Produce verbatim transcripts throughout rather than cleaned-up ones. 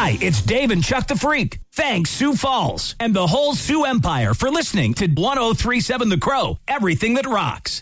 Hi, it's Dave and Chuck the Freak. Thanks, Sioux Falls and the whole Sioux Empire for listening to one oh three point seven The Crow, everything that rocks.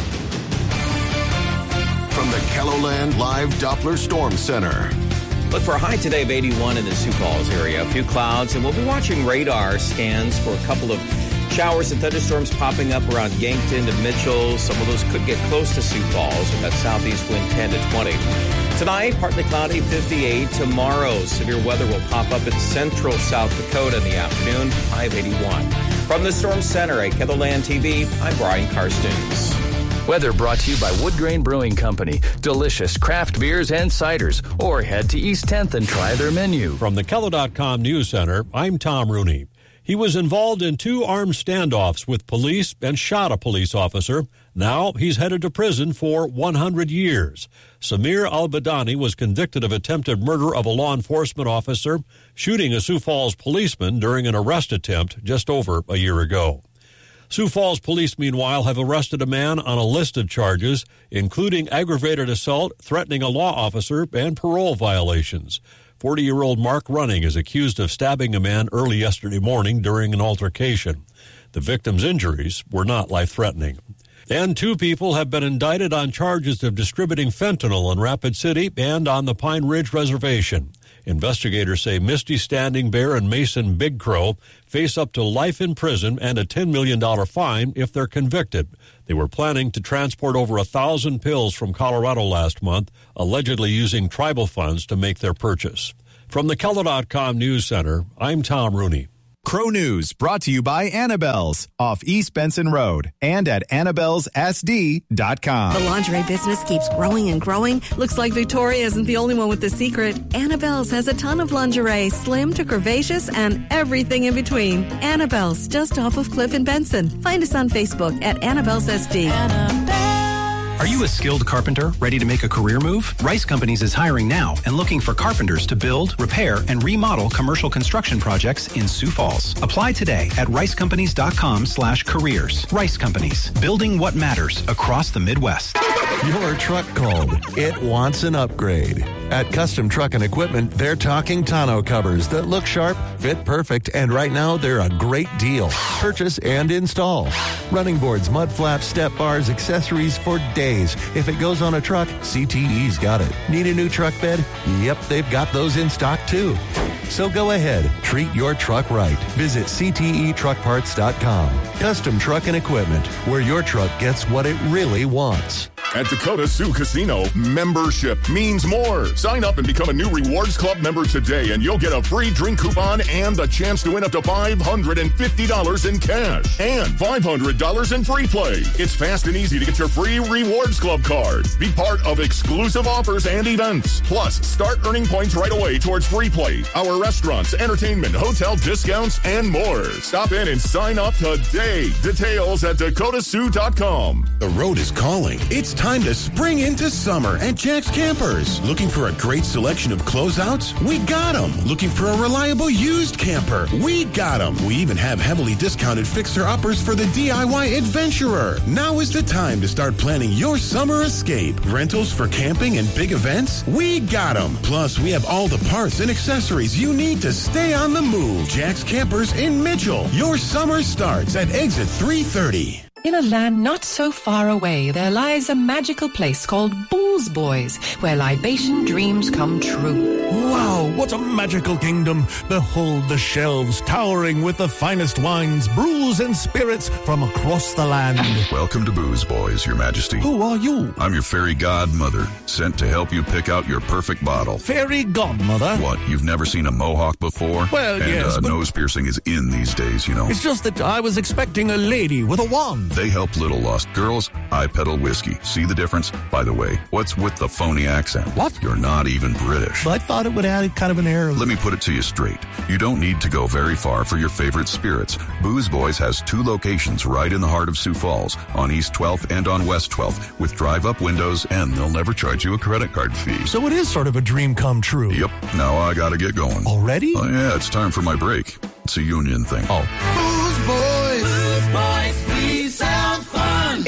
From the KELOLAND Live Doppler Storm Center. Look for a high today of eighty-one in the Sioux Falls area. A few clouds, and we'll be watching radar scans for a couple of showers and thunderstorms popping up around Yankton to Mitchell. Some of those could get close to Sioux Falls with that southeast wind ten to twenty. Tonight, partly cloudy, fifty-eight. Tomorrow, severe weather will pop up in central South Dakota in the afternoon, high of eighty-one. From the Storm Center at KELOLAND T V, I'm Brian Karstens. Weather brought to you by Wood Grain Brewing Company. Delicious craft beers and ciders. Or head to East tenth and try their menu. From the Kelo dot com News Center, I'm Tom Rooney. He was involved in two armed standoffs with police and shot a police officer. Now he's headed to prison for one hundred years. Samir Al-Badani was convicted of attempted murder of a law enforcement officer, shooting a Sioux Falls policeman during an arrest attempt just over a year ago. Sioux Falls police, meanwhile, have arrested a man on a list of charges, including aggravated assault, threatening a law officer, and parole violations. forty-year-old Mark Running is accused of stabbing a man early yesterday morning during an altercation. The victim's injuries were not life-threatening. And two people have been indicted on charges of distributing fentanyl in Rapid City and on the Pine Ridge Reservation. Investigators say Misty Standing Bear and Mason Big Crow face up to life in prison and a ten million dollars fine if they're convicted. They were planning to transport over a thousand pills from Colorado last month, allegedly using tribal funds to make their purchase. From the Kelo dot com News Center, I'm Tom Rooney. Crow News brought to you by Annabelle's off East Benson Road and at annabelles s d dot com. The lingerie business keeps growing and growing. Looks like Victoria isn't the only one with the secret. Annabelle's has a ton of lingerie, slim to curvaceous and everything in between. Annabelle's, just off of Cliff and Benson. Find us on Facebook at Annabelle's S D. Annabelle. Are you a skilled carpenter ready to make a career move? Rice Companies is hiring now and looking for carpenters to build, repair, and remodel commercial construction projects in Sioux Falls. Apply today at rice companies dot com slash careers. Rice Companies, building what matters across the Midwest. Your truck called. It wants an upgrade. At Custom Truck and Equipment, they're talking tonneau covers that look sharp, fit perfect, and right now they're a great deal. Purchase and install. Running boards, mud flaps, step bars, accessories for days. If it goes on a truck, C T E's got it. Need a new truck bed? Yep, they've got those in stock too. So go ahead, treat your truck right. Visit C T E truck parts dot com. Custom Truck and Equipment, where your truck gets what it really wants. At Dakota Sioux Casino, membership means more. Sign up and become a new Rewards Club member today, and you'll get a free drink coupon and a chance to win up to five hundred fifty dollars in cash and five hundred dollars in free play. It's fast and easy to get your free Rewards Club card. Be part of exclusive offers and events. Plus, start earning points right away towards free play, our restaurants, entertainment, hotel discounts, and more. Stop in and sign up today. Details at dakota sioux dot com. The road is calling. It's time to spring into summer at Jack's Campers. Looking for a great selection of closeouts? We got them. Looking for a reliable used camper? We got them. We even have heavily discounted fixer-uppers for the D I Y adventurer. Now is the time to start planning your summer escape. Rentals for camping and big events? We got them. Plus, we have all the parts and accessories you need to stay on the move. Jack's Campers in Mitchell. Your summer starts at exit three thirty. In a land not so far away, there lies a magical place called Booze Boys, where libation dreams come true. Wow, what a magical kingdom! Behold the shelves towering with the finest wines, brews, and spirits from across the land. Welcome to Booze Boys, Your Majesty. Who are you? I'm your fairy godmother, sent to help you pick out your perfect bottle. Fairy godmother? What, you've never seen a mohawk before? Well, and, yes, uh, but... nose piercing is in these days, you know. It's just that I was expecting a lady with a wand. They help little lost girls. I peddle whiskey. See the difference? By the way, what's with the phony accent? What? You're not even British. But I thought it would add kind of an air. Let me put it to you straight. You don't need to go very far for your favorite spirits. Booze Boys has two locations right in the heart of Sioux Falls, on East twelfth and on West twelfth, with drive-up windows, and they'll never charge you a credit card fee. So it is sort of a dream come true. Yep. Now I gotta get going. Already? Oh, yeah, it's time for my break. It's a union thing. Oh. Booze Boys. Booze Boys, we sound fun.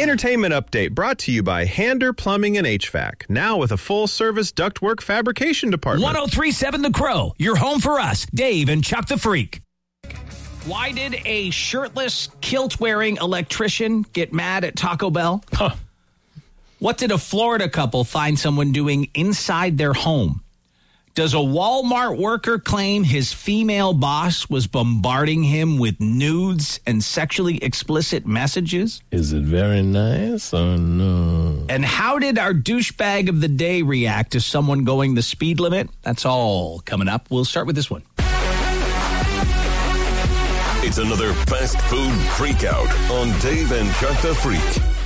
Entertainment update brought to you by Hander Plumbing and H V A C. Now with a full-service ductwork fabrication department. one oh three point seven The Crow. Your home for us, Dave and Chuck the Freak. Why did a shirtless, kilt-wearing electrician get mad at Taco Bell? Huh. What did a Florida couple find someone doing inside their home? Does a Walmart worker claim his female boss was bombarding him with nudes and sexually explicit messages? Is it very nice or no? And how did our douchebag of the day react to someone going the speed limit? That's all coming up. We'll start with this one. It's another fast food freakout on Dave and Chuck the Freak.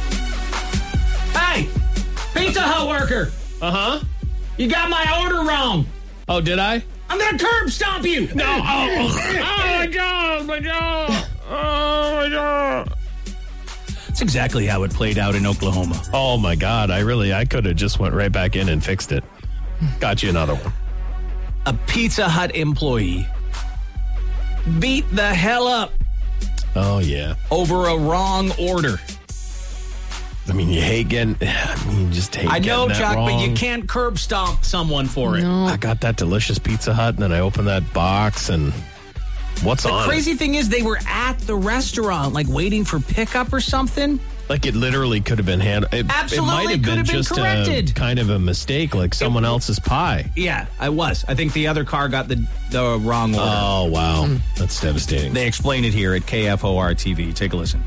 Hey, Pizza Hut worker. Uh-huh. You got my order wrong. Oh, did I? I'm going to curb stomp you. No. Oh, oh my jaw, my jaw. Oh, my jaw. That's exactly how it played out in Oklahoma. Oh, my God. I really, I could have just went right back in and fixed it. Got you another one. A Pizza Hut employee beat the hell up. Oh, yeah. Over a wrong order. I mean, you hate getting, I mean, you just hate I know, getting that Chuck, wrong. but you can't curb stomp someone for it. No. I got that delicious Pizza Hut, and then I opened that box, and what's the on The crazy it? thing is they were at the restaurant, like waiting for pickup or something. Like it literally could have been handled. It, Absolutely it might have could been have been just corrected. a kind of a mistake, like someone it, else's pie. Yeah, I was. I think the other car got the, the wrong order. Oh, wow. Mm. That's devastating. They explain it here at K F O R T V. Take a listen.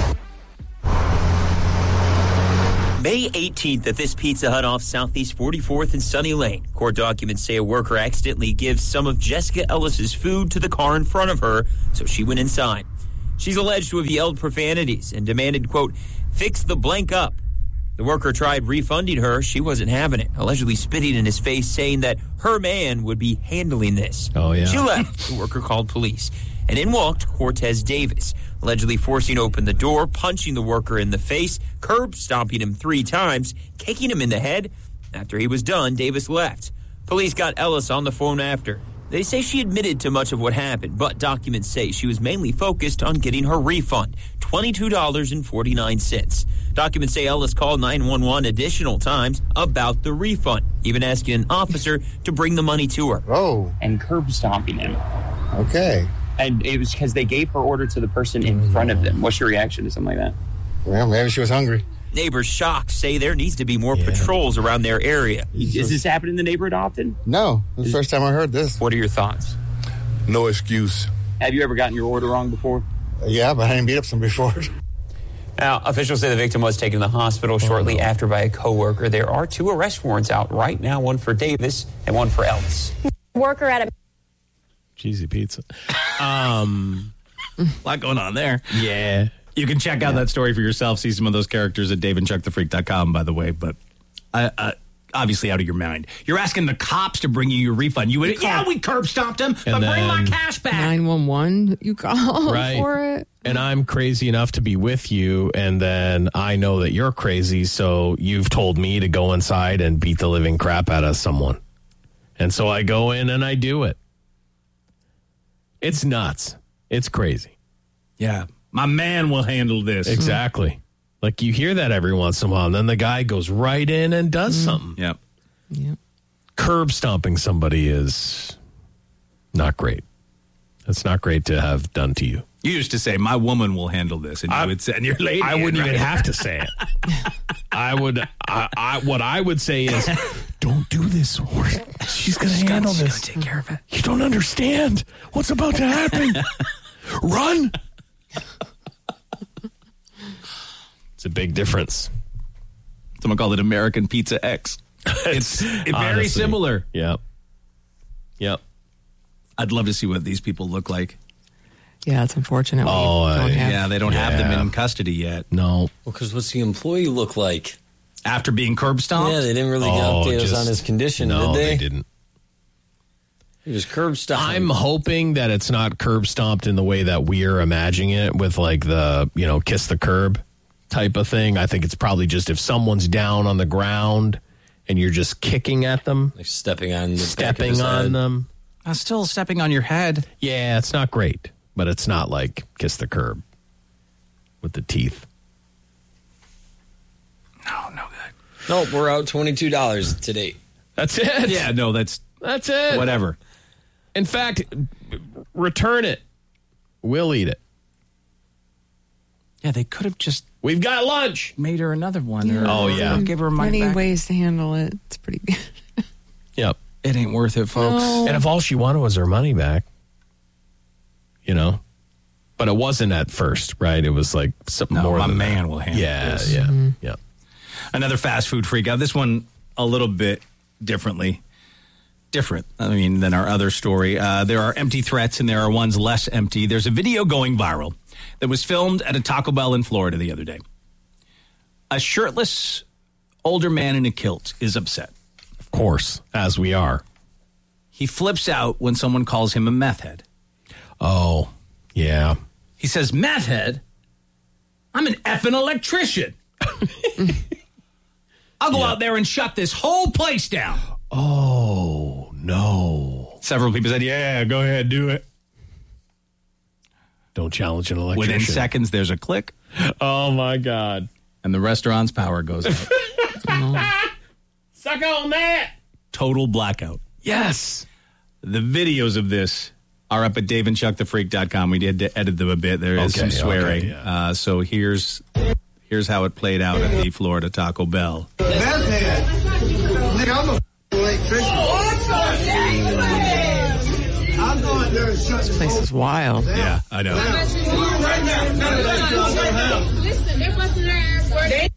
May eighteenth at this Pizza Hut off Southeast forty-fourth and Sunny Lane. Court documents say a worker accidentally gives some of Jessica Ellis's food to the car in front of her, so she went inside. She's alleged to have yelled profanities and demanded, quote, fix the blank up. The worker tried refunding her. She wasn't having it, allegedly spitting in his face, saying that her man would be handling this. Oh, yeah. She left. The worker called police. And in walked Cortez Davis, allegedly forcing open the door, punching the worker in the face, curb stomping him three times, kicking him in the head. After he was done, Davis left. Police got Ellis on the phone after. They say she admitted to much of what happened, but documents say she was mainly focused on getting her refund, twenty-two dollars and forty-nine cents. Documents say Ellis called nine one one additional times about the refund, even asking an officer to bring the money to her. Oh. And curb stomping him. Okay. And it was because they gave her order to the person in front of them. What's your reaction to something like that? Well, maybe she was hungry. Neighbors shocked say there needs to be more yeah. patrols around their area. Is this happening in the neighborhood often? No. It's the first time I heard this. What are your thoughts? No excuse. Have you ever gotten your order wrong before? Uh, yeah, but I didn't beat up some before. Now, officials say the victim was taken to the hospital shortly oh, no. after by a coworker. There are two arrest warrants out right now, one for Davis and one for Ellis. Worker at a cheesy pizza. Um, a lot going on there. Yeah. You can check out yeah. that story for yourself. See some of those characters at dave and chuck the freak dot com, by the way. But uh, uh, obviously out of your mind. You're asking the cops to bring you your refund. You would, you yeah, we curb stomped them, but bring my cash back. nine one one, you call right. for it. And I'm crazy enough to be with you, and then I know that you're crazy, so you've told me to go inside and beat the living crap out of someone. And so I go in and I do it. It's nuts. It's crazy. Yeah. My man will handle this. Exactly. Mm. Like you hear that every once in a while, and then the guy goes right in and does mm. something. Yep. Yep. Curb stomping somebody is not great. That's not great to have done to you. You used to say, my woman will handle this, and you I, would send your lady I wouldn't in, even right? have to say it. I would, I, I, what I would say is, don't do this. She's going to handle gonna, this. She's going to take care of it. You don't understand what's about to happen. Run. It's a big difference. Someone called it American Pizza X. It's, it's very similar. Yep. Yep. I'd love to see what these people look like. Yeah, it's unfortunate. Oh, we don't uh, have. Yeah, they don't yeah. have them in custody yet. No. Well, because what's the employee look like? After being curb stomped? Yeah, they didn't really oh, update just, us on his condition, no, did they? they didn't. He was curb stomped. I'm hoping that it's not curb stomped in the way that we're imagining it with like the, you know, kiss the curb type of thing. I think it's probably just if someone's down on the ground and you're just kicking at them. Like stepping on the Stepping back of his on head. them. I'm still stepping on your head. Yeah, it's not great, but it's not like kiss the curb with the teeth. No, no good. Nope, we're out twenty-two dollars to date. That's it. Yeah, no, that's That's it. whatever. In fact, return it. We'll eat it. Yeah, they could have just We've got lunch. made her another one. Yeah. Or, Oh, yeah. or give her money Many back. ways to handle it. It's pretty good. Yep. It ain't worth it, folks. No. And if all she wanted was her money back, you know, but it wasn't at first, right? It was like something No, more my than man that. will handle yeah, this. Yeah, Mm-hmm. yeah. Another fast food freak out. This one a little bit differently. Different, I mean, than our other story. Uh, there are empty threats and there are ones less empty. There's a video going viral that was filmed at a Taco Bell in Florida the other day. A shirtless older man in a kilt is upset. Of course, as we are. He flips out when someone calls him a meth head. Oh, yeah. He says, meth head? I'm an effing electrician. I'll go Yeah. out there and shut this whole place down. Oh, no. Several people said, yeah, go ahead, do it. Don't challenge an electrician. Within seconds, there's a click. Oh, my God. And the restaurant's power goes out. Suck on that. Total blackout. Yes. The videos of this are up at dave and chuck the freak dot com. We did edit them a bit. There is Okay, some swearing. okay, yeah. uh, so here's here's how it played out at the Florida Taco Bell. Meth head. Nigga, I'm a electrician. I'm going there and shut This place is wild. Yeah, I know. Right now. Listen, they're busting their ass work.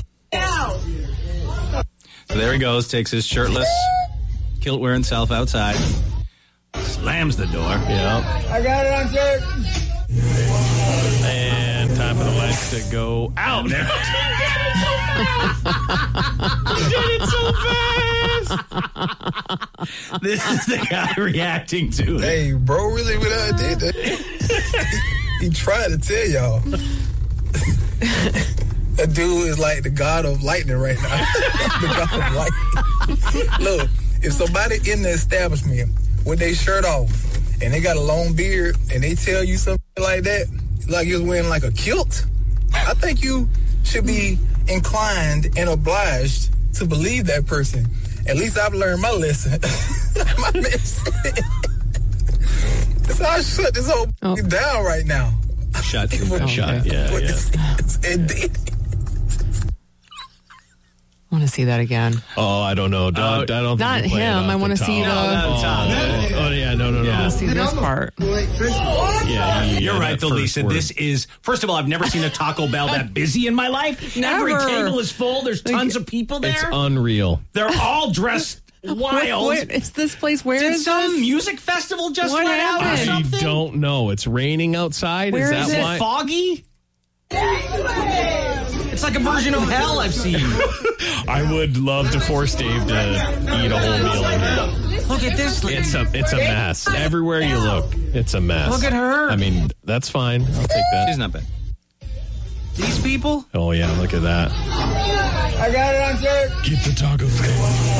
So there he goes, takes his shirtless, kilt-wearing self outside, slams the door. Yeah. I got it on tape. And time for the lights to go out. There. did it so fast. This is the guy reacting to it. Hey, bro, really what I did that? He tried to tell y'all. That dude is like the god of lightning right now. The god of lightning. Look, if somebody in the establishment with their shirt off and they got a long beard and they tell you something like that, like you're wearing like a kilt, I think you should be inclined and obliged to believe that person. At least I've learned my lesson. My lesson. So I shut this whole Oh. down right now. Shut. Oh, Shot. okay. Yeah, yeah. It did. I want to see that again. Oh, I don't know. Don't, Uh, I don't think Not we'll play it him. off I the want to top. see the. No, no, Tom. Oh, oh, yeah, no, no, no. I want to see this I'm a part. electrician. Yeah, he- You're yeah, right, that though, first Lisa. word. This is, first of all, I've never seen a Taco Bell that busy in my life. Never. Every table is full. There's tons of people there. It's unreal. They're all dressed wild. Where, where is this place? Where Did is some this? music festival just What let out or happened? I something? don't know. It's raining outside. Where is that is it? why? Foggy? It's like a version of hell I've seen. I would love to force Dave to eat a whole meal in here. Look at this. It's a it's a mess. Everywhere you look, it's a mess. Look at her. I mean, that's fine. I'll take that. She's not bad. These people? Oh yeah, look at that. I got it on tape. Get the taco thing.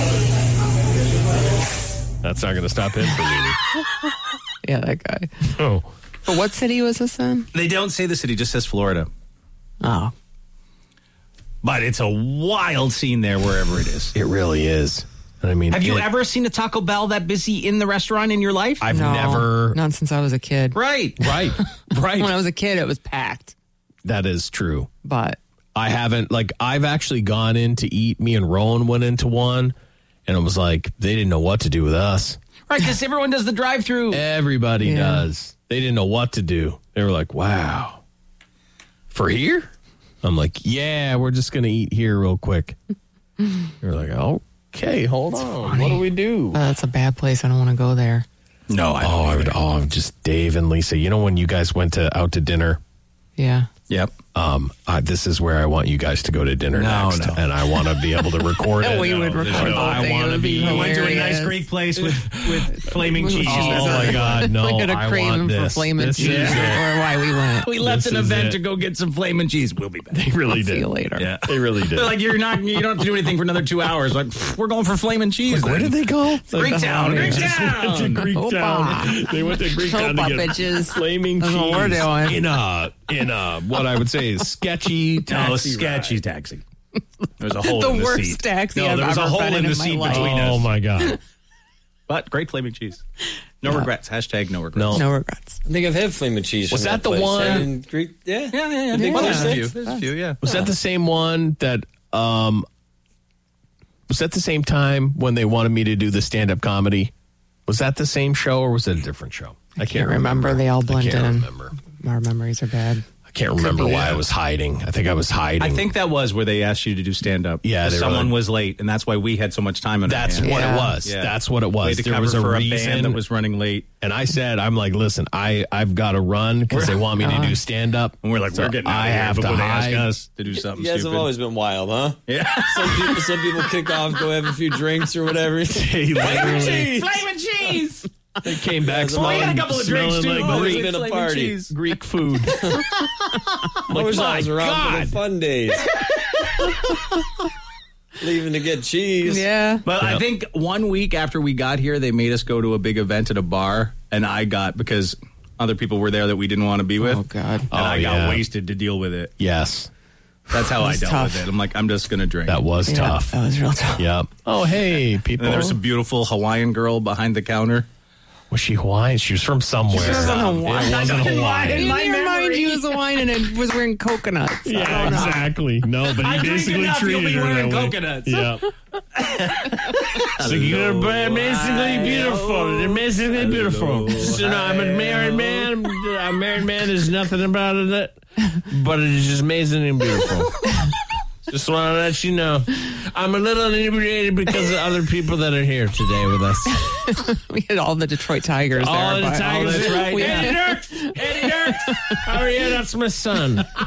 That's not going to stop him from eating. Yeah, that guy. Oh. But what city was this in? They don't say the city, just says Florida. Oh. But it's a wild scene there wherever it is. It really is. And I mean, Have you it- ever seen a Taco Bell that busy in the restaurant in your life? I've No, never. Not since I was a kid. Right. Right. Right. When I was a kid, it was packed. That is true. But I haven't, like, I've actually gone in to eat. Me and Rowan went into one, and it was like, they didn't know what to do with us. Right, because everyone does the drive-through. Everybody Yeah. does. They didn't know what to do. They were like, wow. For here? I'm like, yeah, we're just going to eat here real quick. You're like, okay, hold on. funny. What do we do? uh, that's a bad place. I don't want to go there. No, I don't. Oh, I would, oh, just Dave and Lisa. You know when you guys went to out to dinner? Yeah. Yep. Um, I, this is where I want you guys to go to dinner No, next, no. and I want to be able to record it. We would No, record no, the whole I thing. It want to would be be. We went to a nice hilarious. Greek place with, with flaming cheese. Oh my God, no! We're gonna I crave want him this. for flaming This cheese. is it. Or why we went. We left This an is event it. to go get some flaming cheese. We'll be back. They really I'll did. see you later. Yeah. They really did. They're like, you're not, you don't have to do anything for another two hours. Like, pff, we're going for flaming cheese. Where then. did they go? Greektown. They Greektown. just went to Greektown. They went to Greektown Opa, to get bitches. flaming That's cheese what we're doing. in a in a what I would say is sketchy No, taxi sketchy ride. taxi. There was a hole The in the worst seat. taxi no, I've there was a ever hole been in in the my seat life. between us. Oh, my God. But great flaming cheese. No Yeah. regrets. Hashtag no regrets. No. No regrets. I think I've had flaming cheese. Was from that the place. one- And in Greek, yeah. Yeah, yeah, yeah. I think Well, there's there's a a few. few. There's a few, yeah. Was that the same one that, um, was that the same time when they wanted me to do the stand-up comedy? Was that the same show or was it a different show? I can't, Can't remember. They all blend I can't in. remember. Our memories are bad. I can't remember be. why I was hiding. I think I was hiding. I think that was where they asked you to do stand up. Yeah, they were someone like- was late, and that's why we had so much time on our That's hands. what Yeah. it was. Yeah. That's what it We was. had to There cover was a for a reason band that was running late, and I said, "I'm like, listen, I I've got to run because they want me to do stand up." and we're like, So we're getting out I of here have before to they ask hide. us to do something You guys stupid. have always been wild, huh? Yeah. Some people, some people kick off, go have a few drinks or whatever. They literally- Flaming cheese! They came back Well, we smelling, had a couple of smelling drinks, too. like Oh, it's Greek, been a Greek party. cheese. Greek food. I wish I my was around for God. the fun days. Leaving to get cheese. Yeah. But I think one week after we got here, they made us go to a big event at a bar, and I got, because other people were there that we didn't want to be with. Oh, God. And Oh, I got yeah. wasted to deal with it. Yes, That's how I was dealt tough. with it. I'm like, I'm just going to drink. that was Yeah, tough. That was real tough. Yep. Oh, hey, And people. then there was a beautiful Hawaiian girl behind the counter. Was she Hawaiian? She was from somewhere. She wasn't Hawaiian. It wasn't Hawaiian. In my mind, she was Hawaiian and it was wearing coconuts. I Yeah, don't know. exactly. No, but he I drink basically enough, you'll treated be her wearing that way. coconuts. Yeah. So you're basically beautiful. You're basically beautiful. So, no, I'm a married man. A married man. There's nothing about it, but it's just amazing and beautiful. Just want to let you know. I'm a little inebriated because of other people that are here today with us. We had all the Detroit Tigers there. All the but- Tigers, Oh, that's right. we Eddie had- Dirks, Eddie Dirks. How are you? That's my son.